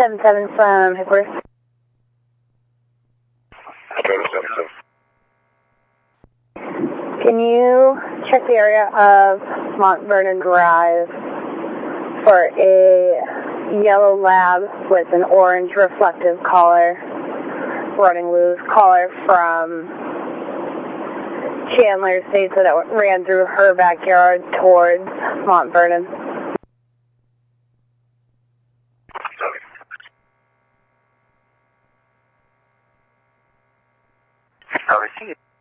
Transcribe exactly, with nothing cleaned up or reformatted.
seven seven from headquarters. seven seven seven. Can you check the area of Mount Vernon Drive for a yellow lab with an orange reflective collar, running loose collar from Chandler states that it ran through her backyard towards Mount Vernon. I received.